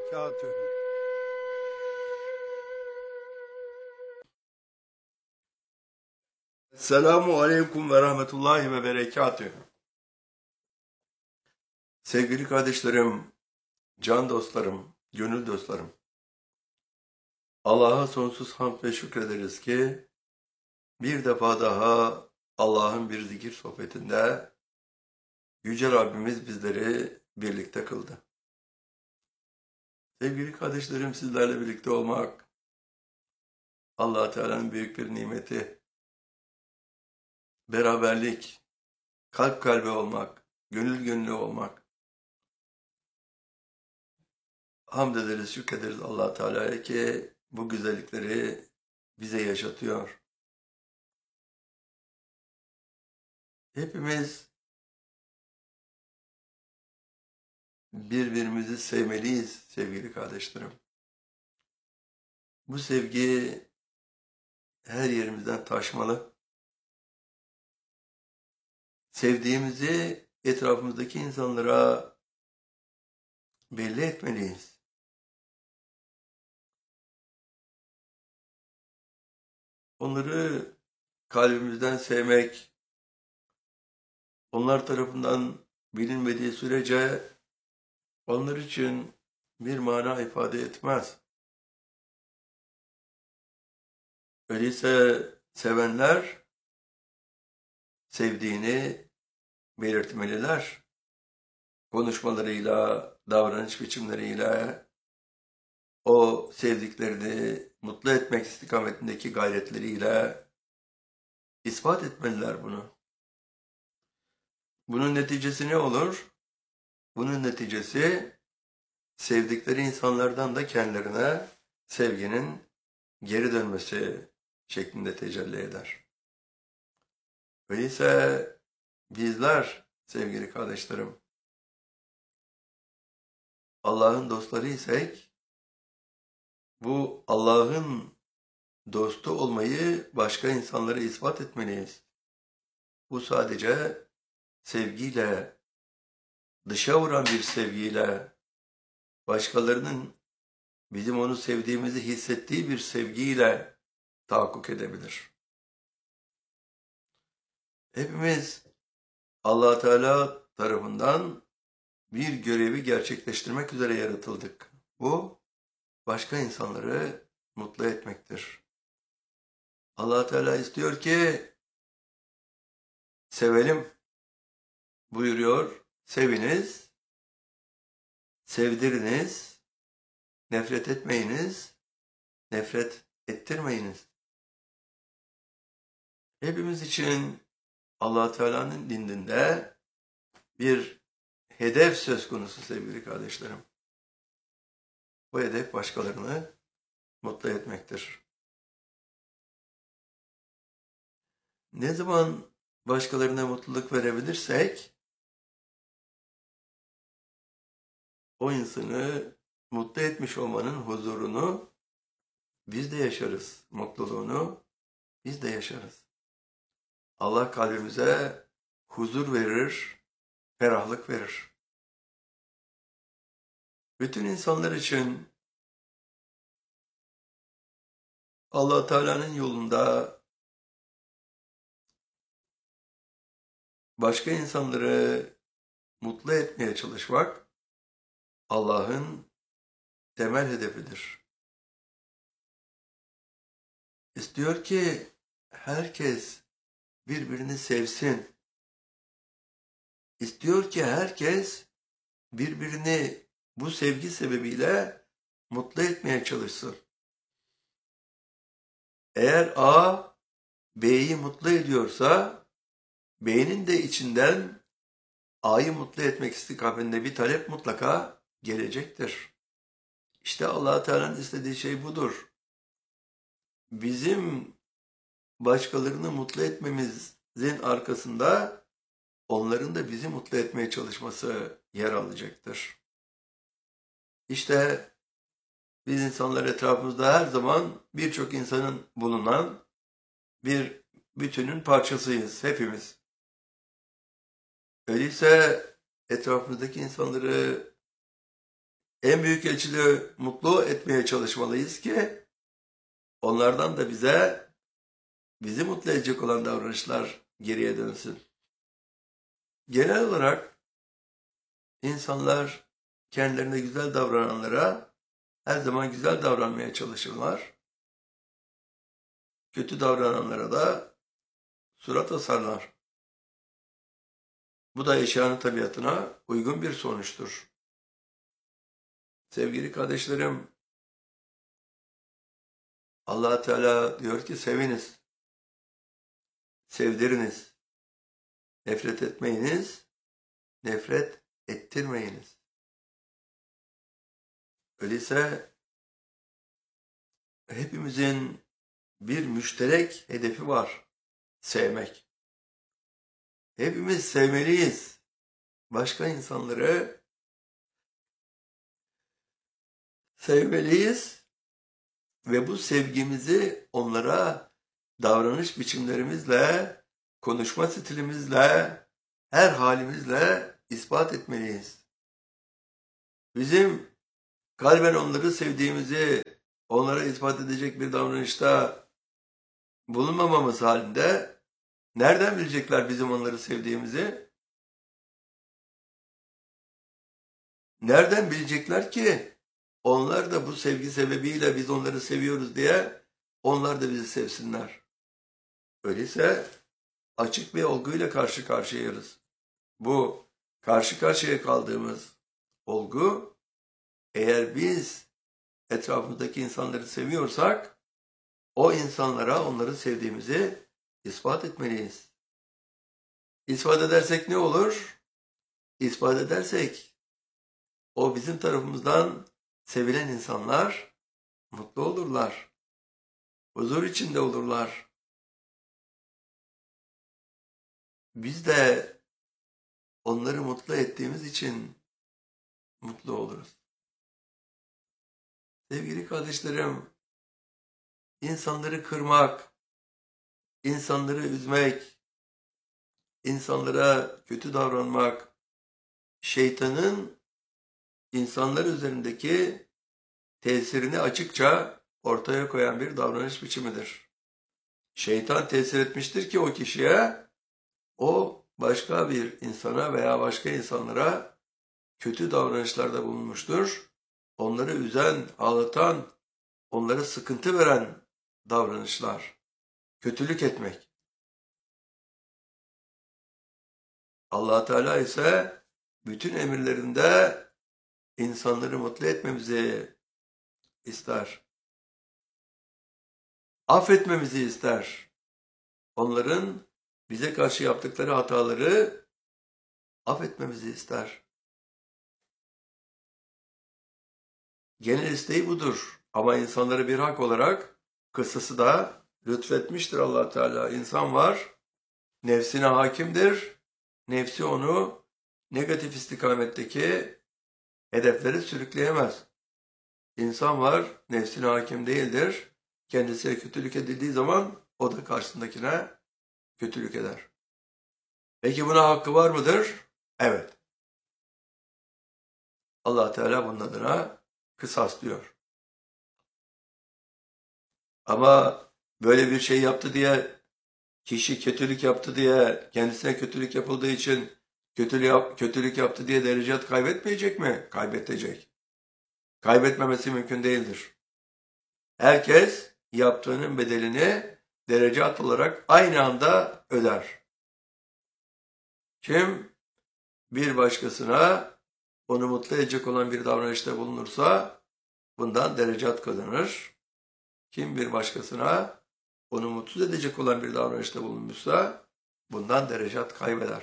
berekatühü. Selamun Aleyküm ve Rahmetullahi ve Berekatühü. Sevgili kardeşlerim, can dostlarım, gönül dostlarım. Allah'a sonsuz hamd ve şükrederiz ki bir defa daha Allah'ın bir zikir sohbetinde Yüce Rabbimiz bizleri birlikte kıldı. Sevgili kardeşlerim, sizlerle birlikte olmak Allah Teala'nın büyük bir nimeti. Beraberlik, kalp kalbe olmak, gönül gönüle olmak. Hamd ederiz, şükrederiz Allah Teala'ya ki bu güzellikleri bize yaşatıyor. Hepimiz birbirimizi sevmeliyiz sevgili kardeşlerim. Bu sevgi her yerimizden taşmalı. Sevdiğimizi etrafımızdaki insanlara belli etmeliyiz. Onları kalbimizden sevmek, onlar tarafından bilinmediği sürece onlar için bir mana ifade etmez. Öyleyse sevenler sevdiğini belirtmeliler. Konuşmalarıyla, davranış biçimleriyle o sevdiklerini mutlu etmek istikametindeki gayretleriyle ispat etmeliler bunu. Bunun neticesi ne olur? Bunun neticesi sevdikleri insanlardan da kendilerine sevginin geri dönmesi şeklinde tecelli eder. Öyleyse bizler sevgili kardeşlerim Allah'ın dostları isek bu Allah'ın dostu olmayı başka insanlara ispat etmeliyiz. Bu sadece sevgiyle, dışa vuran bir sevgiyle, başkalarının bizim onu sevdiğimizi hissettiği bir sevgiyle tahakkuk edebilir. Hepimiz Allah Teala tarafından bir görevi gerçekleştirmek üzere yaratıldık. Bu başka insanları mutlu etmektir. Allah Teala istiyor ki sevelim buyuruyor. Seviniz, sevdiriniz, nefret etmeyiniz, nefret ettirmeyiniz. Hepimiz için Allah Teala'nın dindinde bir hedef söz konusu sevgili kardeşlerim. Bu hedef başkalarını mutlu etmektir. Ne zaman başkalarına mutluluk verebilirsek o insanı mutlu etmiş olmanın huzurunu biz de yaşarız. Mutluluğunu biz de yaşarız. Allah kalbimize huzur verir, ferahlık verir. Bütün insanlar için Allah Teala'nın yolunda başka insanları mutlu etmeye çalışmak Allah'ın temel hedefidir. İstiyor ki herkes birbirini sevsin. İstiyor ki herkes birbirini bu sevgi sebebiyle mutlu etmeye çalışsın. Eğer A, B'yi mutlu ediyorsa, B'nin de içinden A'yı mutlu etmek istikametinde bir talep mutlaka gelecektir. İşte Allah Teala'nın istediği şey budur. Bizim başkalarını mutlu etmemizin arkasında onların da bizi mutlu etmeye çalışması yer alacaktır. İşte biz insanlar etrafımızda her zaman birçok insanın bulunan bir bütünün parçasıyız hepimiz. Öyleyse etrafımızdaki insanları en büyük elçileri mutlu etmeye çalışmalıyız ki onlardan da bizi mutlu edecek olan davranışlar geriye dönsün. Genel olarak insanlar kendilerine güzel davrananlara her zaman güzel davranmaya çalışırlar. Kötü davrananlara da surat asarlar. Bu da eşyanın tabiatına uygun bir sonuçtur. Sevgili kardeşlerim, Allah Teala diyor ki seviniz, sevdiriniz, nefret etmeyiniz, nefret ettirmeyiniz. Öyleyse hepimizin bir müşterek hedefi var, sevmek. Hepimiz sevmeliyiz. Başka insanları sevmeliyiz ve bu sevgimizi onlara davranış biçimlerimizle, konuşma stilimizle, her halimizle ispat etmeliyiz. Bizim kalben onları sevdiğimizi onlara ispat edecek bir davranışta bulunmamamız halinde nereden bilecekler bizim onları sevdiğimizi? Nereden bilecekler ki onlar da bu sevgi sebebiyle biz onları seviyoruz diye onlar da bizi sevsinler? Öyleyse açık bir olguyla karşı karşıyayız. Bu karşı karşıya kaldığımız olgu, eğer biz etrafımızdaki insanları seviyorsak o insanlara onları sevdiğimizi ispat etmeliyiz. İspat edersek ne olur? İspat edersek o bizim tarafımızdan sevilen insanlar mutlu olurlar. Huzur içinde olurlar. Biz de onları mutlu ettiğimiz için mutlu oluruz. Sevgili kardeşlerim, insanları kırmak, insanları üzmek, insanlara kötü davranmak, şeytanın insanlar üzerindeki tesirini açıkça ortaya koyan bir davranış biçimidir. Şeytan tesir etmiştir ki o kişiye, o başka bir insana veya başka insanlara kötü davranışlarda bulunmuştur. Onları üzen, ağlatan, onlara sıkıntı veren davranışlar, kötülük etmek. Allah Teala ise bütün emirlerinde insanları mutlu etmemizi ister. Affetmemizi ister. Onların bize karşı yaptıkları hataları affetmemizi ister. Genel isteği budur. Ama insanları bir hak olarak kısası da lütfetmiştir Allah Teala. İnsan var, nefsine hakimdir. Nefsi onu negatif istikametteki hedefleri sürükleyemez. İnsan var, nefsine hakim değildir. Kendisine kötülük edildiği zaman o da karşısındakine kötülük eder. Peki buna hakkı var mıdır? Evet. Allah Teala bunun adına kısas diyor. Ama böyle bir şey yaptı diye, kişi kötülük yaptı diye, kendisine kötülük yapıldığı için kötülük yaptı diye derecet kaybetmeyecek mi? Kaybedecek. Kaybetmemesi mümkün değildir. Herkes yaptığının bedelini derecat olarak aynı anda öder. Kim bir başkasına onu mutlu edecek olan bir davranışta bulunursa bundan derecat kazanır. Kim bir başkasına onu mutsuz edecek olan bir davranışta bulunmuşsa bundan derecat kaybeder.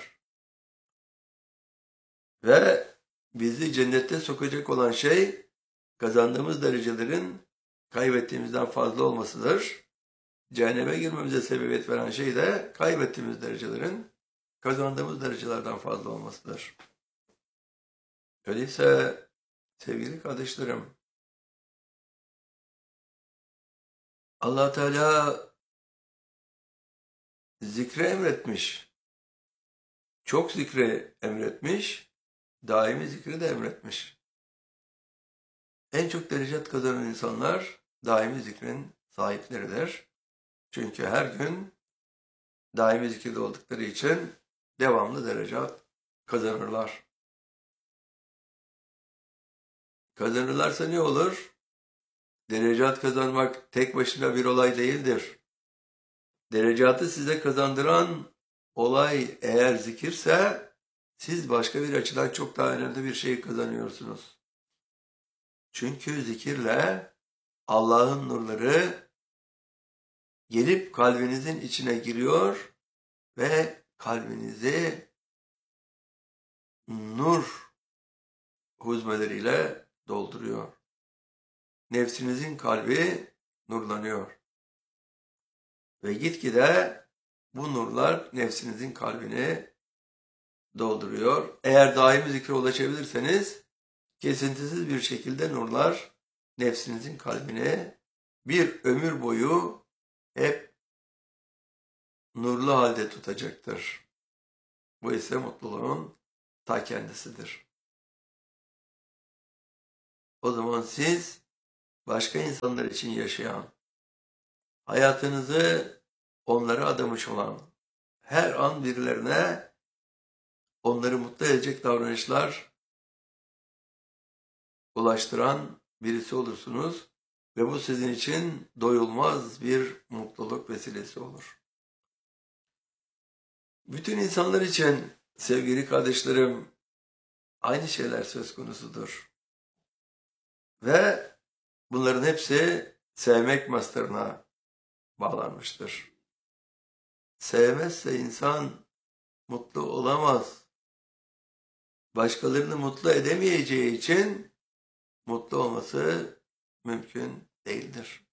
Ve bizi cennette sokacak olan şey kazandığımız derecelerin kaybettiğimizden fazla olmasıdır. Cehenneme girmemize sebebiyet veren şey de kaybettiğimiz derecelerin kazandığımız derecelerden fazla olmasıdır. Öyleyse sevgili kardeşlerim, Allah Teala zikre emretmiş. Çok zikre emretmiş, daimi zikri de emretmiş. En çok derecat kazanan insanlar daimi zikrin sahipleridir. Çünkü her gün daimi zikirde oldukları için devamlı derecat kazanırlar. Kazanırlarsa ne olur? Derecat kazanmak tek başına bir olay değildir. Derecatı size kazandıran olay eğer zikirse siz başka bir açıdan çok daha önemli bir şey kazanıyorsunuz. Çünkü zikirle Allah'ın nurları gelip kalbinizin içine giriyor ve kalbinizi nur huzmeleriyle dolduruyor. Nefsinizin kalbi nurlanıyor. Ve gitgide bu nurlar nefsinizin kalbini dolduruyor. Eğer daimi zikre ulaşabilirseniz kesintisiz bir şekilde nurlar nefsinizin kalbini bir ömür boyu hep nurlu halde tutacaktır. Bu ise mutluluğun ta kendisidir. O zaman siz başka insanlar için yaşayan, hayatınızı onlara adamış olan, her an birilerine onları mutlu edecek davranışlar ulaştıran birisi olursunuz ve bu sizin için doyulmaz bir mutluluk vesilesi olur. Bütün insanlar için sevgili kardeşlerim aynı şeyler söz konusudur. Ve bunların hepsi sevmek mastarına bağlanmıştır. Sevmezse insan mutlu olamaz. Başkalarını mutlu edemeyeceği için mutlu olması mümkün değildir.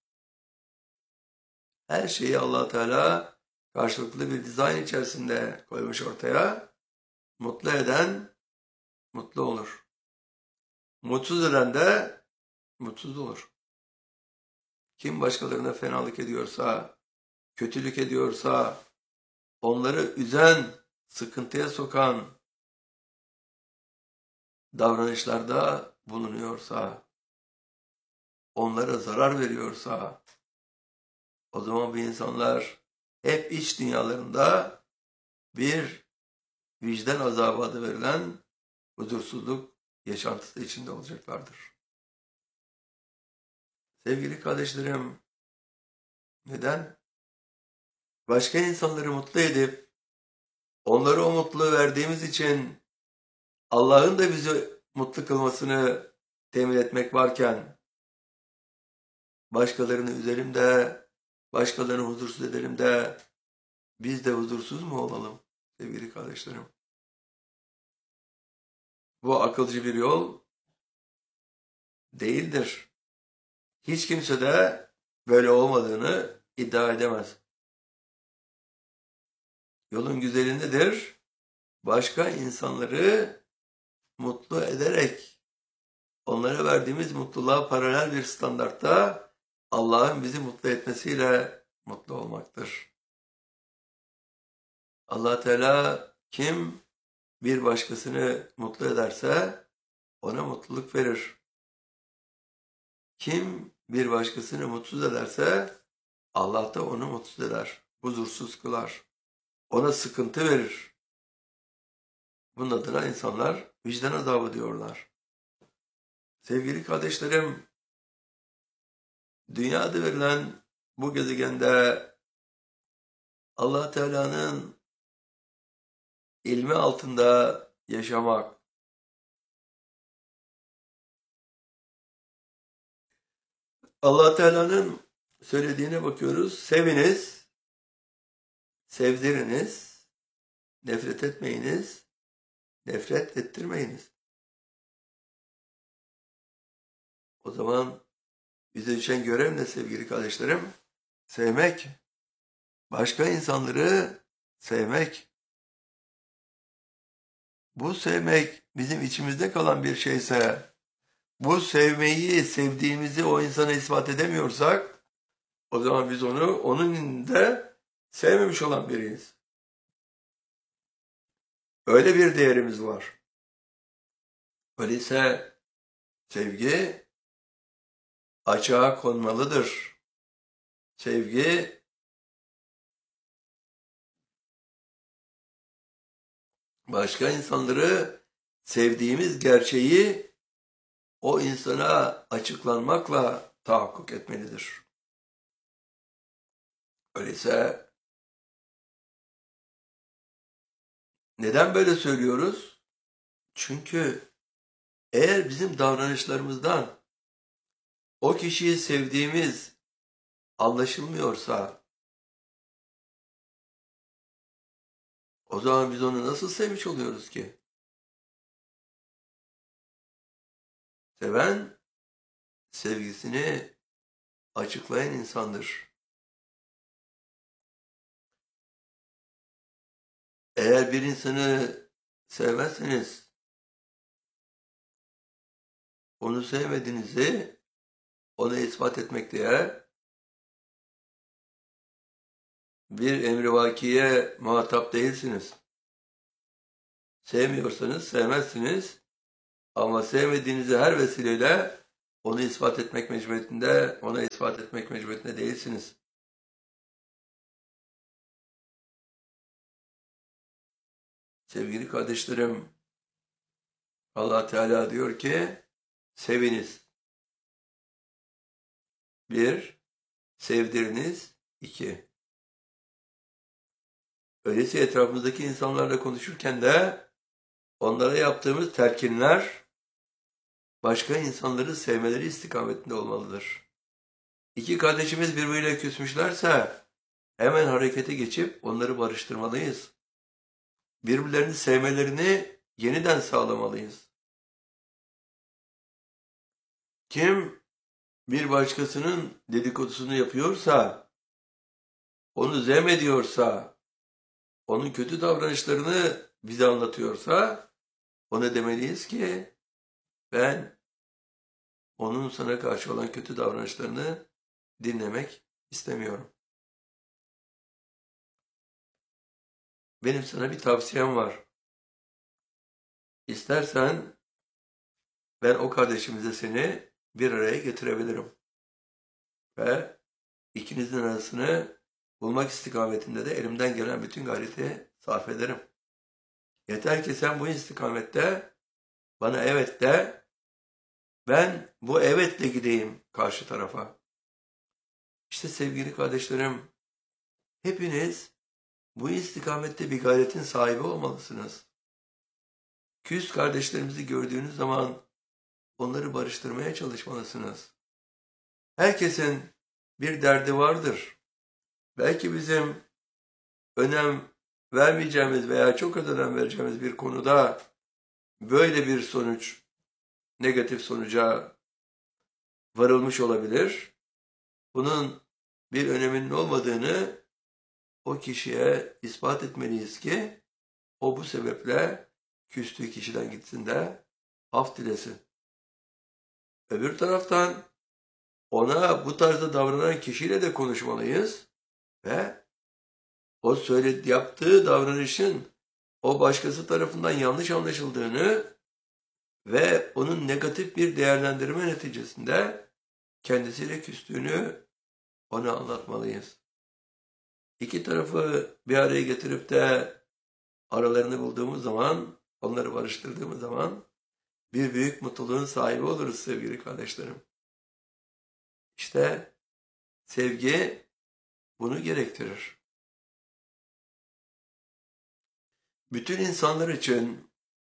Her şeyi Allah Teala karşılıklı bir dizayn içerisinde koymuş ortaya. Mutlu eden mutlu olur. Mutsuz eden de mutsuz olur. Kim başkalarına fenalık ediyorsa, kötülük ediyorsa, onları üzen, sıkıntıya sokan davranışlarda bulunuyorsa, onlara zarar veriyorsa, o zaman bu insanlar hep iç dünyalarında bir vicdan azabı adı verilen huzursuzluk yaşantısı içinde olacaklardır. Sevgili kardeşlerim, neden? Başka insanları mutlu edip onlara o mutluluğu verdiğimiz için Allah'ın da bizi mutlu kılmasını temin etmek varken başkalarını üzerim de, başkalarını huzursuz edelim de biz de huzursuz mu olalım sevgili kardeşlerim? Bu akılcı bir yol değildir. Hiç kimse de böyle olmadığını iddia edemez. Yolun güzeli nedir? Başka insanları mutlu ederek onlara verdiğimiz mutluluğa paralel bir standartta Allah'ın bizi mutlu etmesiyle mutlu olmaktır. Allah Teala kim bir başkasını mutlu ederse ona mutluluk verir. Kim bir başkasını mutsuz ederse Allah da onu mutsuz eder, huzursuz kılar. Ona sıkıntı verir. Bunun adına insanlar vicdan azabı diyorlar. Sevgili kardeşlerim, dünyada verilen bu gezegende Allah Teala'nın ilmi altında yaşamak, Allah Teala'nın söylediğine bakıyoruz. Seviniz, sevdiriniz, nefret etmeyiniz, nefret ettirmeyiniz. O zaman bize düşen görev ne sevgili kardeşlerim? Sevmek. Başka insanları sevmek. Bu sevmek bizim içimizde kalan bir şeyse, bu sevmeyi, sevdiğimizi o insana ispat edemiyorsak, o zaman biz onu, onun da sevmemiş olan biriyiz. Öyle bir değerimiz var. Öyleyse sevgi açığa konmalıdır. Sevgi, başka insanları sevdiğimiz gerçeği o insana açıklanmakla tahakkuk etmelidir. Öyleyse neden böyle söylüyoruz? Çünkü eğer bizim davranışlarımızdan o kişiyi sevdiğimiz anlaşılmıyorsa, o zaman biz onu nasıl sevmiş oluyoruz ki? Seven, sevgisini açıklayan insandır. Eğer bir insanı sevmezseniz, onu sevmediğinizi ona ispat etmekte bir emrivakiye muhatap değilsiniz. Sevmiyorsanız sevmezsiniz ama sevmediğinizi her vesileyle onu ispat etmek mecburiyetinde, ona ispat etmek mecburiyetinde değilsiniz. Sevgili kardeşlerim, Allah Teala diyor ki, seviniz. 1, sevdiriniz. 2. Öyleyse etrafımızdaki insanlarla konuşurken de onlara yaptığımız telkinler başka insanları sevmeleri istikametinde olmalıdır. İki kardeşimiz birbiriyle küsmüşlerse hemen harekete geçip onları barıştırmalıyız. Birbirlerini sevmelerini yeniden sağlamalıyız. Kim bir başkasının dedikodusunu yapıyorsa, onu zemmediyorsa, onun kötü davranışlarını bize anlatıyorsa, ona demeliyiz ki ben onun sana karşı olan kötü davranışlarını dinlemek istemiyorum. Benim sana bir tavsiyem var. İstersen ben o kardeşimize seni bir araya getirebilirim. Ve ikinizin arasını bulmak istikametinde de elimden gelen bütün gayreti sarf ederim. Yeter ki sen bu istikamette bana evet de, ben bu evetle gideyim karşı tarafa. İşte sevgili kardeşlerim, hepiniz bu istikamette bir gayretin sahibi olmalısınız. Küs kardeşlerimizi gördüğünüz zaman onları barıştırmaya çalışmalısınız. Herkesin bir derdi vardır. Belki bizim önem vermeyeceğimiz veya çok az önem vereceğimiz bir konuda böyle bir sonuç, negatif sonuca varılmış olabilir. Bunun bir öneminin olmadığını o kişiye ispat etmeliyiz ki o bu sebeple küstüğü kişiden gitsin de af dilesin. Öbür taraftan ona bu tarzda davranan kişiyle de konuşmalıyız ve o yaptığı davranışın o başkası tarafından yanlış anlaşıldığını ve onun negatif bir değerlendirme neticesinde kendisiyle küstüğünü ona anlatmalıyız. İki tarafı bir araya getirip de aralarını bulduğumuz zaman, onları barıştırdığımız zaman bir büyük mutluluğun sahibi oluruz sevgili kardeşlerim. İşte sevgi bunu gerektirir. Bütün insanlar için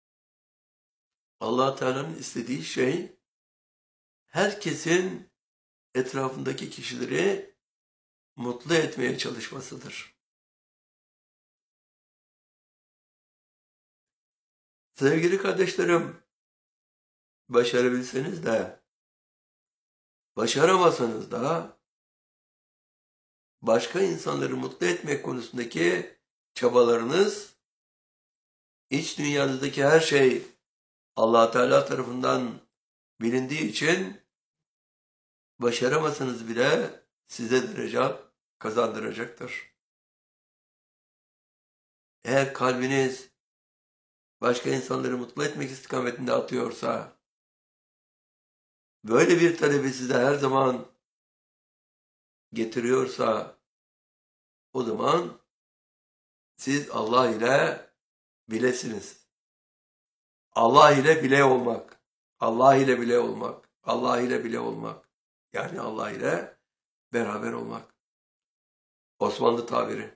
Allah Teala'nın istediği şey herkesin etrafındaki kişileri mutlu etmeye çalışmasıdır. Sevgili kardeşlerim, başarabilseniz de, başaramasanız da başka insanları mutlu etmek konusundaki çabalarınız, iç dünyanızdaki her şey Allah Teala tarafından bilindiği için başaramasanız bile size derece kazandıracaktır. Eğer kalbiniz başka insanları mutlu etmek istikametinde atıyorsa, böyle bir talebi size her zaman getiriyorsa, o zaman siz Allah ile bilesiniz. Allah ile bile olmak. Allah ile bile olmak. Allah ile bile olmak. Yani Allah ile beraber olmak. Osmanlı tabiri.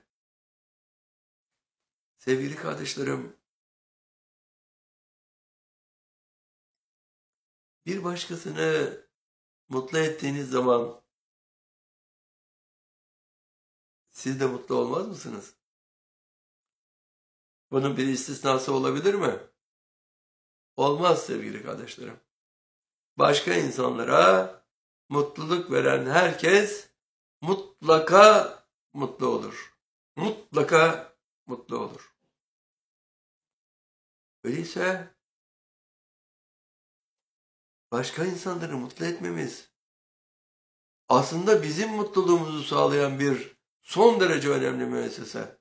Sevgili kardeşlerim, bir başkasını mutlu ettiğiniz zaman siz de mutlu olmaz mısınız? Bunun bir istisnası olabilir mi? Olmaz sevgili kardeşlerim. Başka insanlara mutluluk veren herkes mutlaka mutlu olur. Mutlaka mutlu olur. Öyleyse başka insanları mutlu etmemiz aslında bizim mutluluğumuzu sağlayan bir son derece önemli müessese.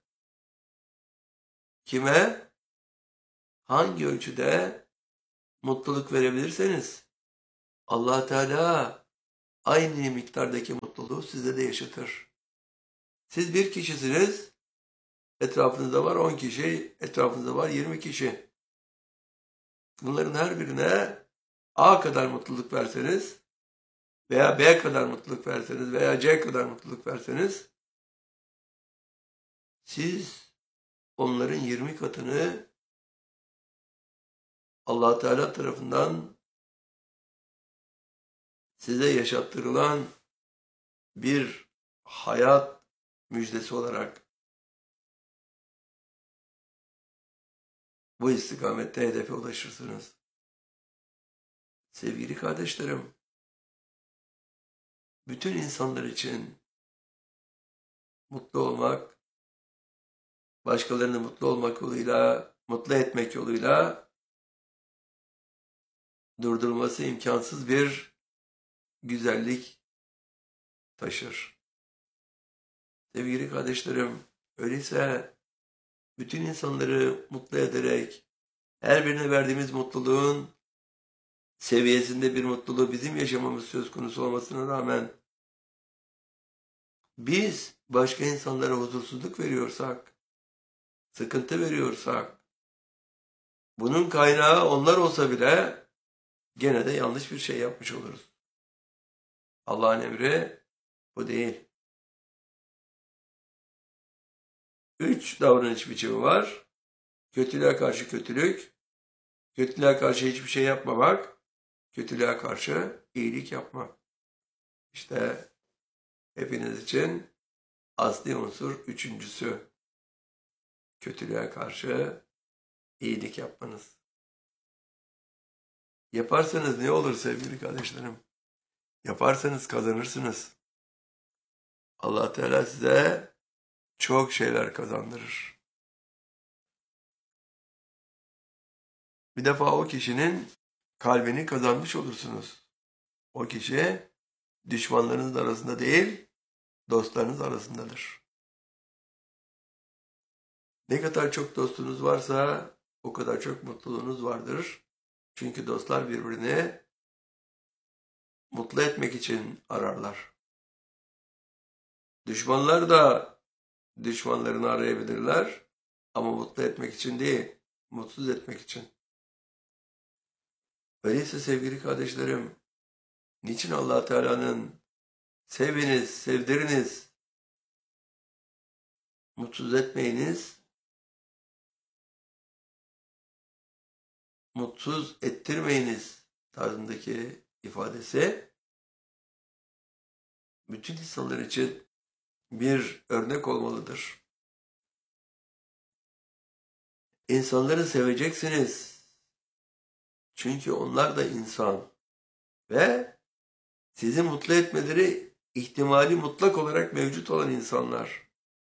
Kime, hangi ölçüde mutluluk verebilirseniz Allah Teala aynı miktardaki mutluluğu size de yaşatır. Siz bir kişisiniz, etrafınızda var 10 kişi, etrafınızda var 20 kişi. Bunların her birine A kadar mutluluk verseniz veya B kadar mutluluk verseniz veya C kadar mutluluk verseniz siz onların 20 katını Allah Teala tarafından size yaşattırılan bir hayat müjdesi olarak bu istikamette hedefe ulaşırsınız. Sevgili kardeşlerim, bütün insanlar için mutlu olmak, başkalarını mutlu olmak yoluyla, mutlu etmek yoluyla durdurulması imkansız bir güzellik taşır. Sevgili kardeşlerim, öyleyse bütün insanları mutlu ederek her birine verdiğimiz mutluluğun seviyesinde bir mutluluğu bizim yaşamamız söz konusu olmasına rağmen biz başka insanlara huzursuzluk veriyorsak, sıkıntı veriyorsak, bunun kaynağı onlar olsa bile gene de yanlış bir şey yapmış oluruz. Allah'ın emri bu değil. 3 davranış biçimi var. Kötülüğe karşı kötülük, kötülüğe karşı hiçbir şey yapmamak, kötülüğe karşı iyilik yapmak. İşte hepiniz için asli unsur üçüncüsü. Kötülüğe karşı iyilik yapmanız. Yaparsanız ne olur sevgili kardeşlerim? Yaparsanız kazanırsınız. Allah Teala size çok şeyler kazandırır. Bir defa o kişinin kalbini kazanmış olursunuz. O kişi düşmanlarınız arasında değil, dostlarınız arasındadır. Ne kadar çok dostunuz varsa o kadar çok mutluluğunuz vardır. Çünkü dostlar birbirini mutlu etmek için ararlar. Düşmanlar da düşmanlarını arayabilirler ama mutlu etmek için değil, mutsuz etmek için. Öyleyse sevgili kardeşlerim, niçin Allah Teala'nın seviniz, sevdiriniz, mutsuz etmeyiniz, mutsuz ettirmeyiniz tarzındaki ifadesi bütün insanlar için bir örnek olmalıdır. İnsanları seveceksiniz. Çünkü onlar da insan ve sizi mutlu etmeleri ihtimali mutlak olarak mevcut olan insanlar.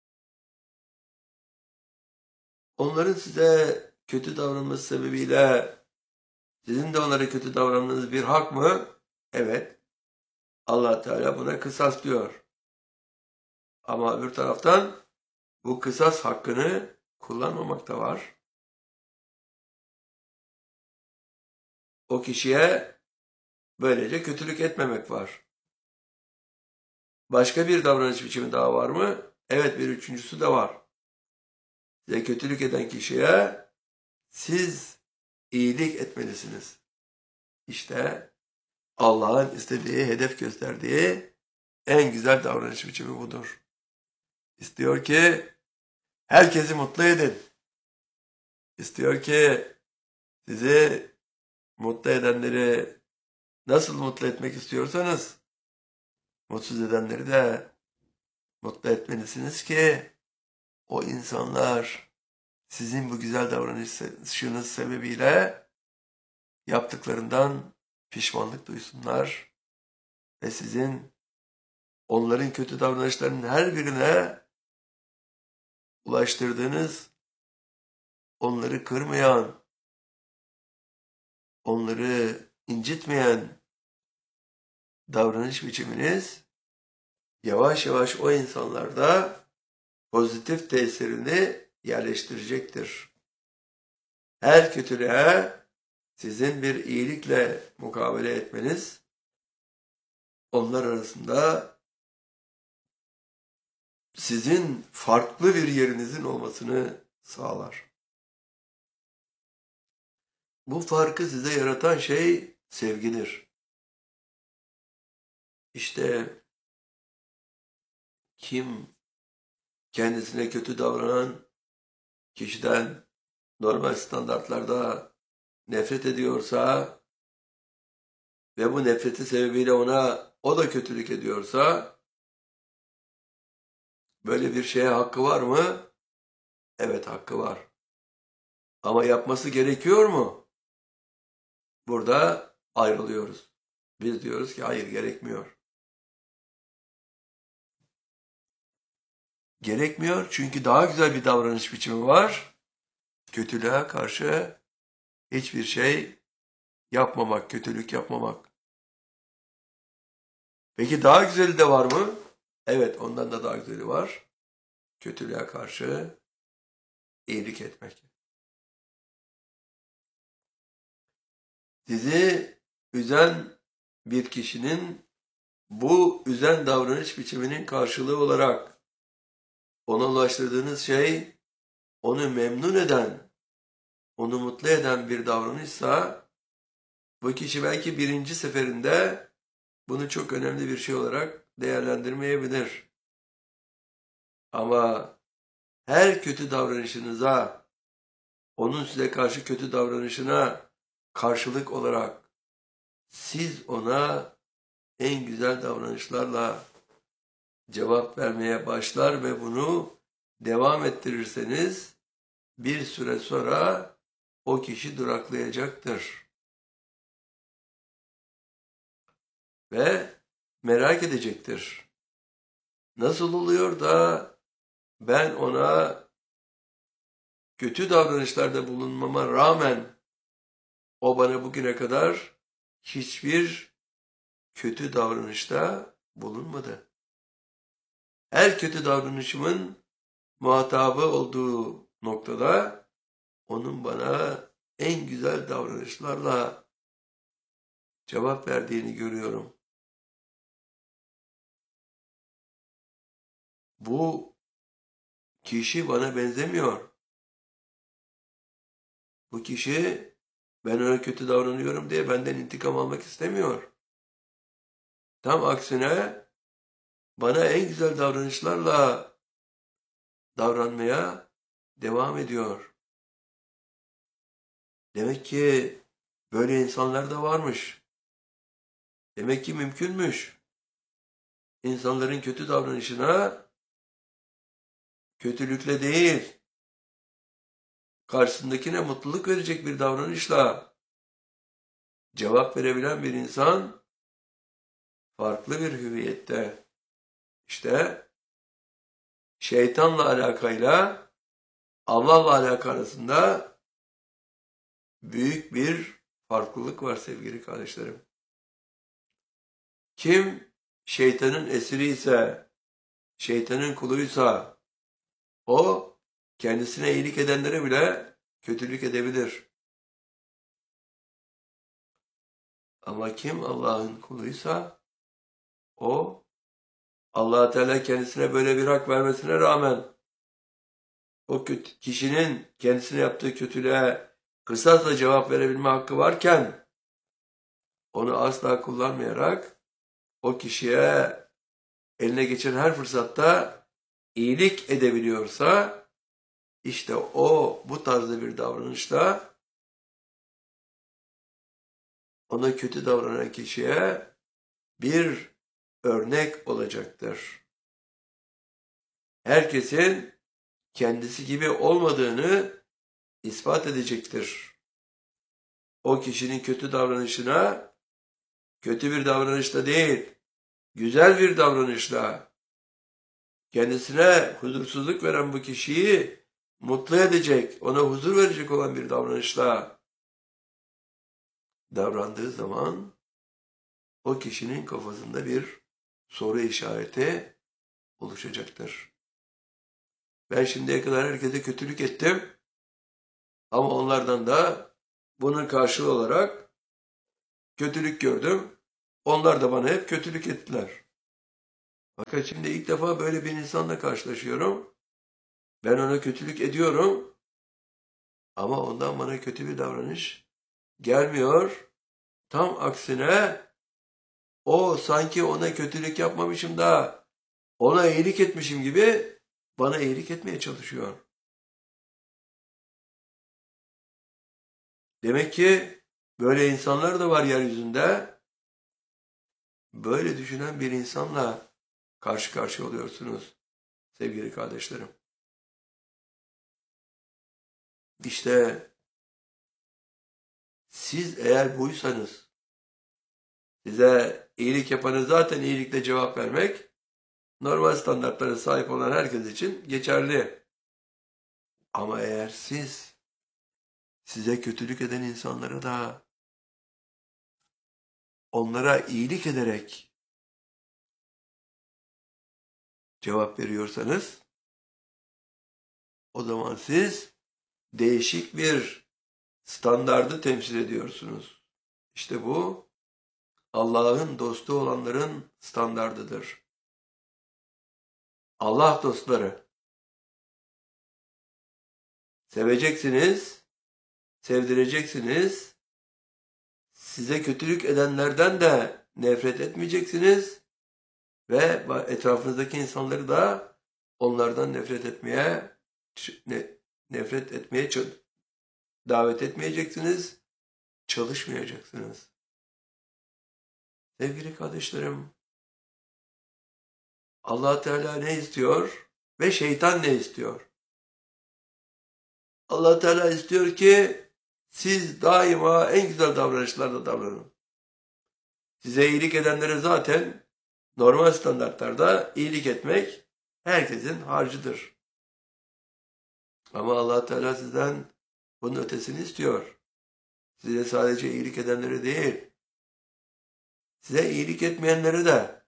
Onların size kötü davranması sebebiyle sizin de onlara kötü davranmanız bir hak mı? Evet. Allah Teala buna kısas diyor. Ama öbür taraftan bu kısas hakkını kullanmamak da var. O kişiye Böylece kötülük etmemek var. Başka bir davranış biçimi daha var mı? Evet, bir üçüncüsü de var. Size kötülük eden kişiye siz iyilik etmelisiniz. İşte Allah'ın istediği, hedef gösterdiği en güzel davranış biçimi budur. İstiyor ki herkesi mutlu edin. İstiyor ki sizi mutlu edenleri nasıl mutlu etmek istiyorsanız mutsuz edenleri de mutlu etmelisiniz ki o insanlar sizin bu güzel davranışınız sebebiyle yaptıklarından pişmanlık duysunlar ve sizin onların kötü davranışlarının her birine ulaştırdığınız, onları kırmayan, onları incitmeyen davranış biçiminiz yavaş yavaş o insanlarda pozitif tesirini yerleştirecektir. Her kötülüğe sizin bir iyilikle mukabele etmeniz, onlar arasında sizin farklı bir yerinizin olmasını sağlar. Bu farkı size yaratan şey sevgidir. İşte kim kendisine kötü davranan kişiden normal standartlarda nefret ediyorsa ve bu nefreti sebebiyle o da kötülük ediyorsa böyle bir şeye hakkı var mı? Evet, hakkı var. Ama yapması gerekiyor mu? Burada ayrılıyoruz. Biz diyoruz ki hayır, gerekmiyor. Gerekmiyor çünkü daha güzel bir davranış biçimi var. Kötülüğe karşı hiçbir şey yapmamak, kötülük yapmamak. Peki daha güzeli de var mı? Evet, ondan da daha güzeli var. Kötülüğe karşı iyilik etmek. Sizi üzen bir kişinin bu üzen davranış biçiminin karşılığı olarak ona ulaştırdığınız şey onu memnun eden, onu mutlu eden bir davranışsa bu kişi belki birinci seferinde bunu çok önemli bir şey olarak değerlendirmeyebilir. Ama her kötü davranışınıza, onun size karşı kötü davranışına karşılık olarak siz ona en güzel davranışlarla cevap vermeye başlar ve bunu devam ettirirseniz bir süre sonra o kişi duraklayacaktır. Ve merak edecektir. Nasıl oluyor da ben ona kötü davranışlarda bulunmama rağmen o bana bugüne kadar hiçbir kötü davranışta bulunmadı. Her kötü davranışımın muhatabı olduğu noktada onun bana en güzel davranışlarla cevap verdiğini görüyorum. Bu kişi bana benzemiyor. Bu kişi ben ona kötü davranıyorum diye benden intikam almak istemiyor. Tam aksine bana en güzel davranışlarla davranmaya devam ediyor. Demek ki böyle insanlar da varmış. Demek ki mümkünmüş. İnsanların kötü davranışına kötülükle değil, karşısındakine mutluluk verecek bir davranışla cevap verebilen bir insan farklı bir hüviyette. İşte şeytanla alakayla Allah'la alaka arasında büyük bir farklılık var sevgili kardeşlerim. Kim şeytanın esiri ise, şeytanın kuluysa o kendisine iyilik edenlere bile kötülük edebilir. Ama kim Allah'ın kuluysa o, Allah Teala kendisine böyle bir hak vermesine rağmen o kişinin kendisine yaptığı kötülüğe kısasla cevap verebilme hakkı varken onu asla kullanmayarak o kişiye eline geçen her fırsatta iyilik edebiliyorsa işte o bu tarzda bir davranışla ona kötü davranan kişiye bir örnek olacaktır. Herkesin kendisi gibi olmadığını ispat edecektir. O kişinin kötü davranışına kötü bir davranışla değil, güzel bir davranışla kendisine huzursuzluk veren bu kişiyi mutlu edecek, ona huzur verecek olan bir davranışla davrandığı zaman o kişinin kafasında bir soru işareti oluşacaktır. Ben şimdiye kadar herkese kötülük ettim ama onlardan da bunun karşılığı olarak kötülük gördüm. Onlar da bana hep kötülük ettiler. Fakat şimdi ilk defa böyle bir insanla karşılaşıyorum. Ben ona kötülük ediyorum ama ondan bana kötü bir davranış gelmiyor. Tam aksine o sanki ona kötülük yapmamışım da ona iyilik etmişim gibi bana iyilik etmeye çalışıyor. Demek ki böyle insanlar da var yeryüzünde. Böyle düşünen bir insanla karşı karşıya oluyorsunuz sevgili kardeşlerim. İşte siz eğer buysanız, size iyilik yapanı zaten iyilikle cevap vermek, normal standartlara sahip olan herkes için geçerli. Ama eğer size kötülük eden insanlara da onlara iyilik ederek cevap veriyorsanız, o zaman siz değişik bir standardı temsil ediyorsunuz. İşte bu Allah'ın dostu olanların standardıdır. Allah dostları. Seveceksiniz, sevdireceksiniz. Size kötülük edenlerden de nefret etmeyeceksiniz ve etrafınızdaki insanları da onlardan nefret etmeye davet etmeyeceksiniz, çalışmayacaksınız. Sevgili kardeşlerim, Allah Teala ne istiyor ve şeytan ne istiyor? Allah Teala istiyor ki siz daima en güzel davranışlarla davranın. Size iyilik edenlere zaten normal standartlarda iyilik etmek herkesin harcıdır. Ama Allah Teala sizden bunun ötesini istiyor. Size sadece iyilik edenlere değil, size iyilik etmeyenlere de,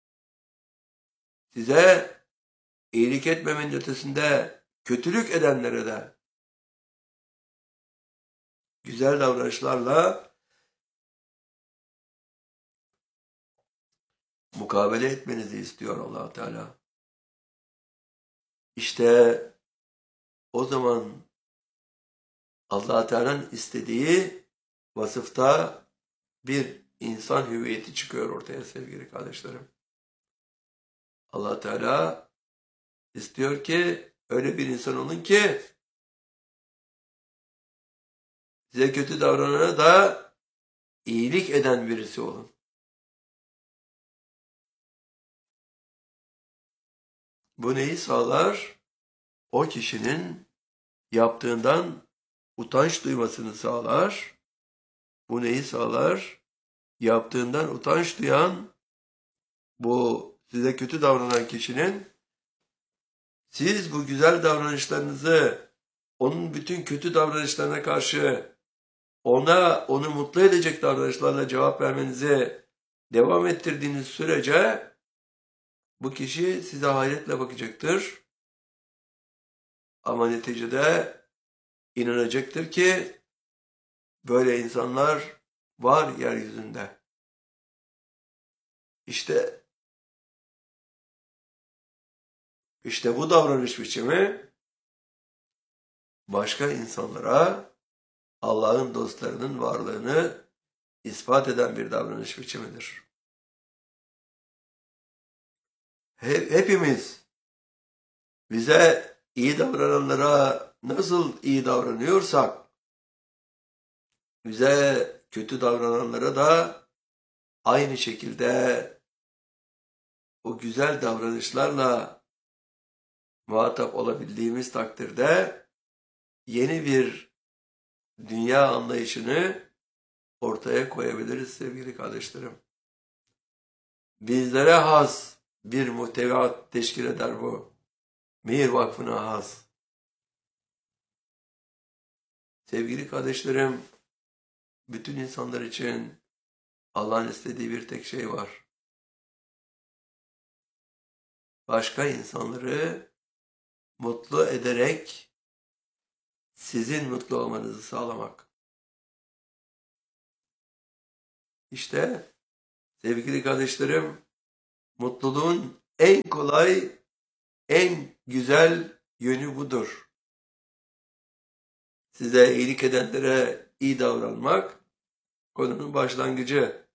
size iyilik etmemenin ötesinde kötülük edenlere de güzel davranışlarla mukabele etmenizi istiyor Allah Teala. İşte o zaman Allah Teala'nın istediği vasıfta bir insan hüviyeti çıkıyor ortaya sevgili kardeşlerim. Allah Teala istiyor ki öyle bir insan olun ki size kötü davranana da iyilik eden birisi olun. Bu neyi sağlar? O kişinin yaptığından utanç duymasını sağlar. Bu neyi sağlar? Yaptığından utanç duyan, bu size kötü davranan kişinin siz bu güzel davranışlarınızı onun bütün kötü davranışlarına karşı onu mutlu edecek davranışlarla cevap vermenizi devam ettirdiğiniz sürece bu kişi size hayretle bakacaktır. Ama neticede inanacaktır ki böyle insanlar var yeryüzünde. İşte bu davranış biçimi başka insanlara Allah'ın dostlarının varlığını ispat eden bir davranış biçimidir. Hepimiz bize iyi davrananlara nasıl iyi davranıyorsak, bize kötü davrananlara da aynı şekilde o güzel davranışlarla muhatap olabildiğimiz takdirde yeni bir dünya anlayışını ortaya koyabiliriz sevgili kardeşlerim. Bizlere has bir muhtevat teşkil eder bu. Mihir Vakfı'na has. Sevgili kardeşlerim, bütün insanlar için Allah'ın istediği bir tek şey var. Başka insanları mutlu ederek sizin mutlu olmanızı sağlamak. İşte sevgili kardeşlerim, mutluluğun en kolay, en güzel yönü budur. Size iyilik edenlere iyi davranmak konunun başlangıcı.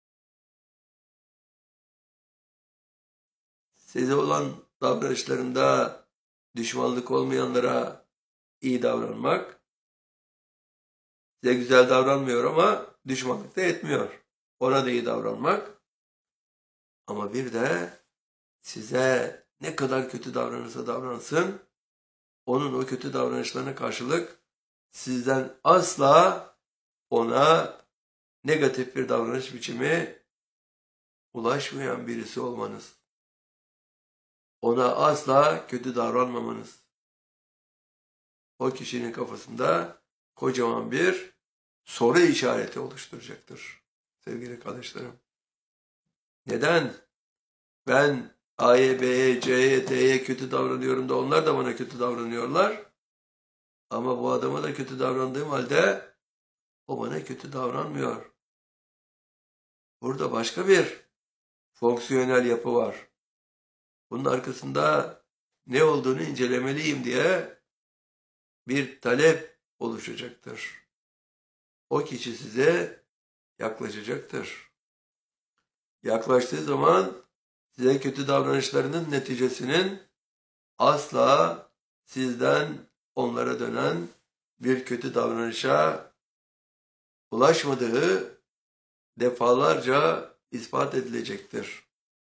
Size olan davranışlarında düşmanlık olmayanlara iyi davranmak, size güzel davranmıyor ama düşmanlık da etmiyor. Ona da iyi davranmak. Ama bir de size ne kadar kötü davranırsa davransın, onun o kötü davranışlarına karşılık sizden asla ona negatif bir davranış biçimi ulaşmayan birisi olmanız. Ona asla kötü davranmamanız. O kişinin kafasında kocaman bir soru işareti oluşturacaktır sevgili kardeşlerim. Neden? Ben A'ya, B'ye, C'ye, D'ye kötü davranıyorum da onlar da bana kötü davranıyorlar. Ama bu adama da kötü davrandığım halde o bana kötü davranmıyor. Burada başka bir fonksiyonel yapı var. Bunun arkasında ne olduğunu incelemeliyim diye bir talep oluşacaktır. O kişi size yaklaşacaktır. Yaklaştığı zaman size kötü davranışlarının neticesinin asla sizden onlara dönen bir kötü davranışa ulaşmadığı defalarca ispat edilecektir.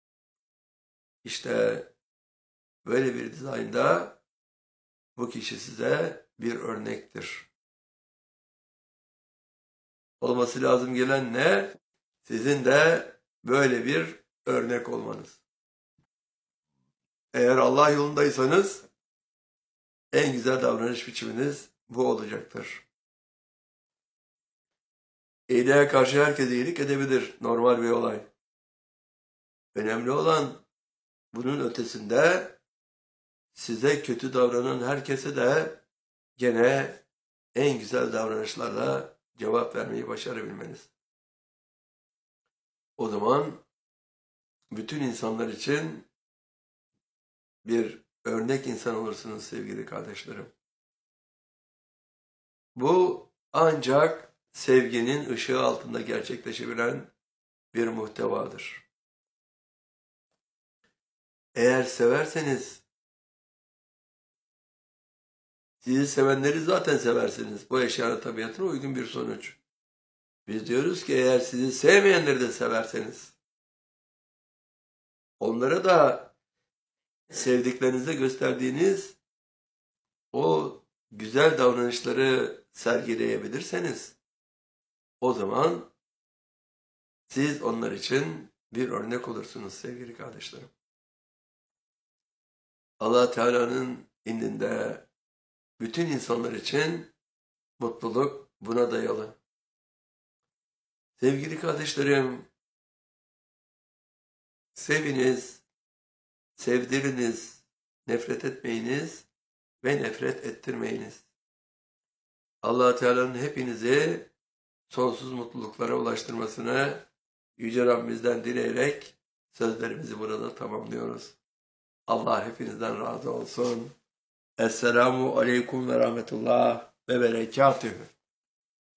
İşte böyle bir dizaynda bu kişi size bir örnektir. Olması lazım gelen ne? Sizin de böyle bir örnek olmanız. Eğer Allah yolundaysanız en güzel davranış biçiminiz bu olacaktır. İyiliğe karşı herkes iyilik edebilir. Normal bir olay. Önemli olan bunun ötesinde size kötü davranan herkese de gene en güzel davranışlarla cevap vermeyi başarabilmeniz. O zaman bütün insanlar için bir örnek insan olursunuz sevgili kardeşlerim. Bu ancak sevginin ışığı altında gerçekleşebilen bir muhtevadır. Eğer severseniz, sizi sevenleri zaten seversiniz. Bu eşyanın tabiatına uygun bir sonuç. Biz diyoruz ki eğer sizi sevmeyenleri de severseniz, onlara da sevdiklerinize gösterdiğiniz o güzel davranışları sergileyebilirseniz, o zaman siz onlar için bir örnek olursunuz sevgili kardeşlerim. Allah Teala'nın indinde bütün insanlar için mutluluk buna dayalı. Sevgili kardeşlerim, seviniz, sevdiriniz, nefret etmeyiniz ve nefret ettirmeyiniz. Allah Teala'nın hepinizi sonsuz mutluluklara ulaştırmasını Yüce Rabbimizden dileyerek sözlerimizi burada tamamlıyoruz. Allah hepinizden razı olsun. Esselamu Aleyküm ve Rahmetullah ve Berekatühü.